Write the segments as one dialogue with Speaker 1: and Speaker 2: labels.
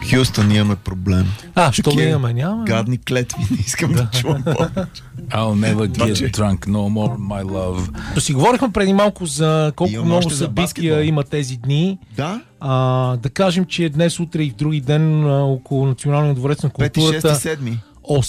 Speaker 1: Хюстън имаме проблем.
Speaker 2: Що да имаме? Няма.
Speaker 1: Гадни клетви, не искам да чувам повече.
Speaker 3: I'll never get drunk no more, my love.
Speaker 2: То си говорихме преди малко за колко много събития има тези дни.
Speaker 1: Да?
Speaker 2: Да кажем, че днес, утре и в други ден около Националния дворец на културата.
Speaker 1: 5-6-7.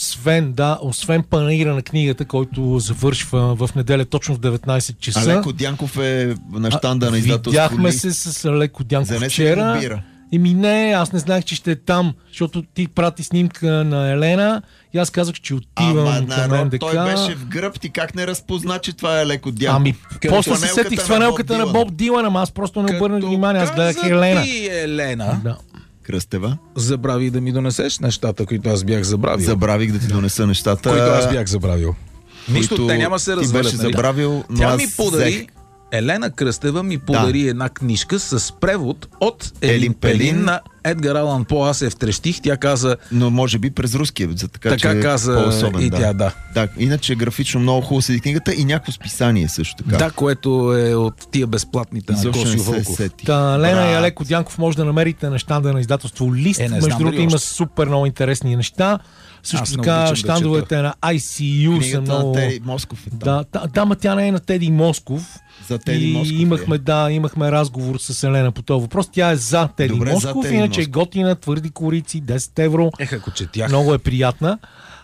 Speaker 2: Освен панаира на книгата, който завършва в неделя точно в 19 часа.
Speaker 1: Алеко Дянков е на щанда на издателство.
Speaker 2: Видяхме се с Алеко Дянков вчера. Не, аз не знаех, че ще е там, защото ти прати снимка на Елена и аз казах, че отивам към НДК.
Speaker 1: Той беше в гръб, ти как не разпозна, че това е Алеко Дянков?
Speaker 2: После се сетих с фанелката на Боб Дилан, ама аз просто не обърнах внимание, аз гледах Елена.
Speaker 3: Елена.
Speaker 2: Да.
Speaker 1: Кръстева.
Speaker 3: Забрави да ми донесеш нещата, които аз бях забравил.
Speaker 1: Забравих да ти донеса нещата,
Speaker 3: които аз бях забравил. Нищо, те няма се развалят.
Speaker 1: Ти беше забравил, но
Speaker 3: тя ми подари, Елена Кръстева ми подари една книжка с превод от Елин Пелин на Едгар Алан По. Аз се втрещих, тя каза...
Speaker 1: Но може би през руския, така че
Speaker 3: каза
Speaker 1: по-особен.
Speaker 3: И тя, да.
Speaker 1: Иначе графично много хубаво седи книгата и някакво списание също така.
Speaker 3: Да, което е от тия безплатните на Косио Вълков.
Speaker 2: Лена и Алеко Дянков може да намерите на щанда на издателство Лист. Между другото има супер много интересни неща. Също така щандовете на ICU са много...
Speaker 1: на Теди Москов е
Speaker 2: там. Да, ма тя не е на Теди Москов.
Speaker 1: За Теди Москов
Speaker 2: имахме разговор с Елена по този въпрос. Тя е за Теди Москов, иначе е готина, твърди корици, 10 евро.
Speaker 3: Ако четях.
Speaker 2: Много е приятна.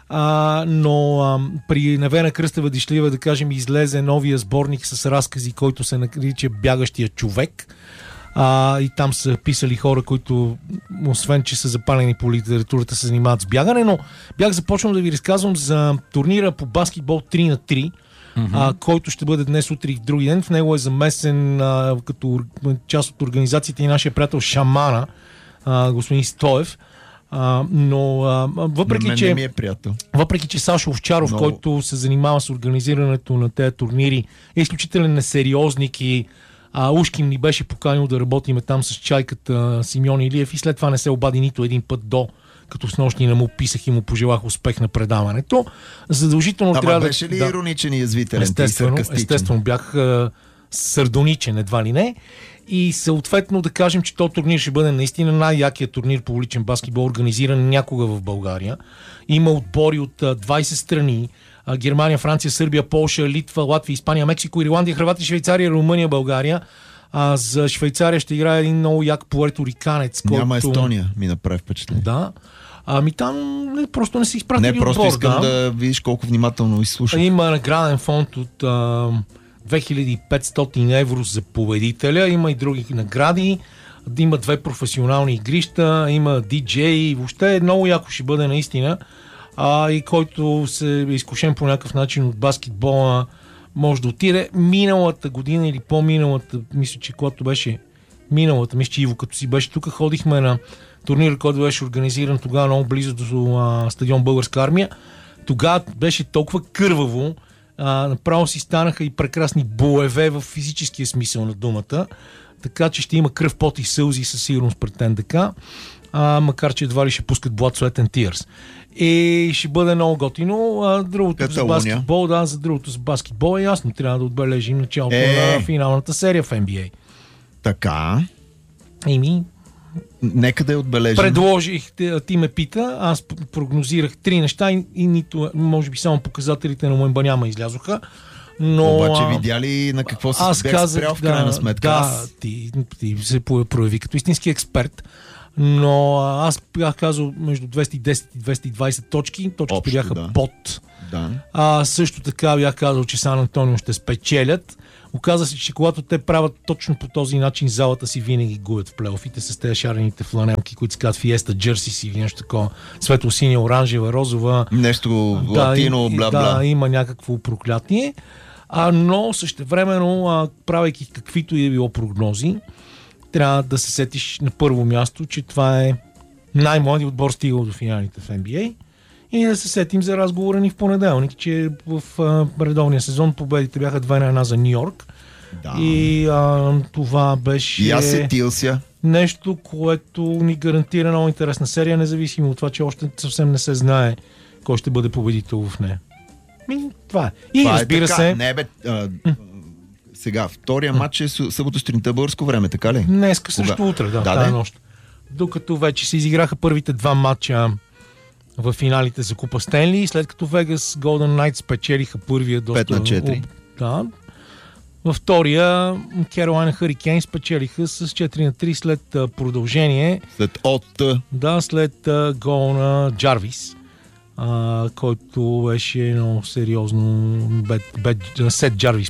Speaker 2: Но при Невена Кръстева Дишлиева, да кажем, излезе новия сборник с разкази, който се нарича Бягащия човек. И там са писали хора, които, освен че са запалени по литературата, се занимават с бягане, но бях започнал да ви разказвам за турнира по баскетбол 3х3, който ще бъде днес, утре и в други ден. В него е замесен като част от организацията и нашия приятел Шамана, господин Стоев. Но въпреки че Сашо Овчаров, който се занимава с организирането на тези турнири, е изключителен несериозник и Ушкин ни беше поканил да работиме там с чайката Симеон Илиев и след това не се обади нито един път като с нощни не му писах и му пожелах успех на предаването. Задължително трябва да...
Speaker 1: беше ли ироничен и язвителен?
Speaker 2: Естествено бях сардоничен, едва ли не. И съответно да кажем, че този турнир ще бъде наистина най-якият турнир по уличен баскетбол, организиран някога в България. Има отбори от 20 страни. Германия, Франция, Сърбия, Полша, Литва, Латвия, Испания, Мексико, Ирландия, Хърватия, Швейцария, Румъния, България. За Швейцария ще играе един много як пуерториканец.
Speaker 1: Няма Естония, ми направи впечатление.
Speaker 2: Да. Там просто не си изпратили отбор.
Speaker 1: Не, просто искам да видиш колко внимателно изслушах.
Speaker 2: Има награден фонд от 2500 евро за победителя. Има и други награди. Има 2 професионални игрища. Има диджей. Въобще много яко ще бъде наистина. И който се е изкушен по някакъв начин от баскетбола, може да отиде. Миналата година или по-миналата, мисля, че когато беше миналата, мисля, че Иво като си беше тук, ходихме на турнир, който беше организиран тогава много близо до стадион Българска армия. Тогава беше толкова кърваво, направо си станаха и прекрасни боеве в физическия смисъл на думата, така че ще има кръв, пот и сълзи със сигурност пред НДК, макар че едва ли ще пускат Blood, Sweat and Tears. И ще бъде много готино. Другото за баскетбол, за другото за баскетбол е ясно. Трябва да отбележим началото на финалната серия в NBA.
Speaker 1: Така.
Speaker 2: Нека
Speaker 1: да я отбележим.
Speaker 2: Предложих, ти ме пита, аз прогнозирах 3 неща и нито, може би само показателите на Муембаняма излязоха. Но,
Speaker 1: обаче видя ли на какво се бях спрял в крайна сметка?
Speaker 2: Да, ти се прояви като истински експерт. Но аз бях казал между 210 и 220 точки. Точките бяха под. Да. Също така бях казал, че Сан Антонио ще спечелят. Оказва се, че когато те правят точно по този начин, залата си винаги губят в плейофите с тези шарените фланелки, които се казват Фиеста, Джерсис или нещо такова. Светло-синя, оранжева, розова.
Speaker 1: Нещо латино, бла-бла.
Speaker 2: Да, има някакво проклятие. Но същевременно, правейки каквито и било прогнози, трябва да се сетиш на първо място, че това е най-младият отбор стигал до финалите в NBA и да се сетим за разговора ни в понеделник, че в редовния сезон победите бяха 2-1 за Ню Йорк. Да. И това беше нещо, което ни гарантира много интересна серия, независимо от това, че още съвсем не се знае кой ще бъде победител в нея. Това е. И разбира се...
Speaker 1: Сега, втория матч е събота сутринта българско време, така ли?
Speaker 2: Днеска също утре, тази нощ. докато вече се изиграха първите 2 матча в финалите за Купа Стенли, след като Vegas Golden Knights спечелиха първия доста...
Speaker 1: 5-4.
Speaker 2: Да. Във втория Carolina Hurricanes спечелиха с 4-3 след продължение. След гол на Джарвис, който беше много сериозно Сет Джарвис,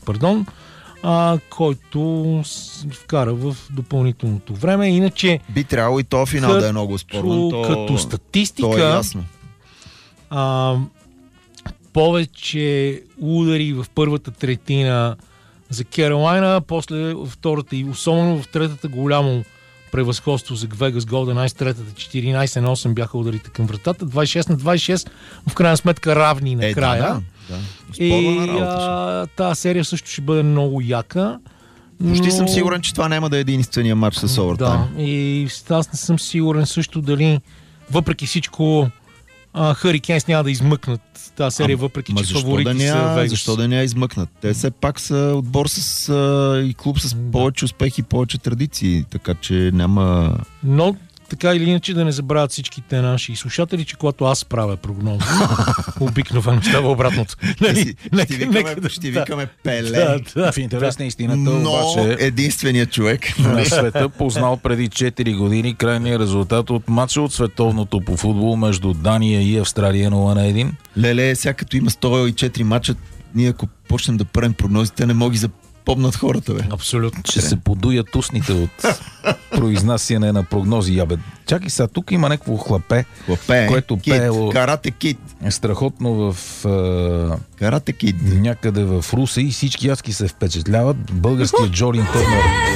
Speaker 2: който вкара в допълнителното време. Иначе
Speaker 1: би трябвало и то финал да е много спорно.
Speaker 2: Като статистика,
Speaker 1: то е ясно.
Speaker 2: Повече удари в първата третина за Керолайна, после втората и особено в третата голямо превъзходство за Vegas Golden Knights, третата 14-8 бяха ударите към вратата, 26-26, в крайна сметка равни накрая. И тази серия също ще бъде много яка.
Speaker 1: Почти съм сигурен, че това няма да е единствения матч с овертайм.
Speaker 2: Да, и аз не съм сигурен също дали въпреки всичко Hurricanes няма да измъкнат тази серия, въпреки че фаворити са Vegas.
Speaker 1: Защо да не я измъкнат? Те все пак са отбор и клуб с повече успехи и повече традиции, така че няма...
Speaker 2: Но така или иначе да не забравят всичките наши слушатели, че когато аз правя прогнози, обикновено става обратното.
Speaker 1: Ще викаме Пеле.
Speaker 3: В интерес на истината, обаче
Speaker 1: единственият човек
Speaker 3: на света познал преди 4 години крайния резултат от матча от световното по футбол между Дания и Австралия 0-1.
Speaker 1: Леле, сега като има 104 матча, ние ако почнем да правим прогнозите, не мога помнат хората, бе.
Speaker 2: Абсолютно.
Speaker 3: Ще се подуят устните от произнасяне на прогнози. Чакай сега, тук има някакво хлапе, което пеело...
Speaker 1: Карате Кид.
Speaker 3: Е страхотно в...
Speaker 1: Карате Кид.
Speaker 3: Някъде в Русе и всички адски се впечатляват. Българският Джорин Търнър